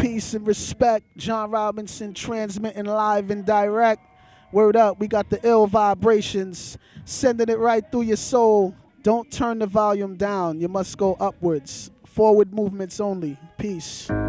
peace and respect. John Robinson transmitting live and direct. Word up, we got the ill vibrations, sending it right through your soul. Don't turn the volume down, you must go upwards. Forward movements only. Peace.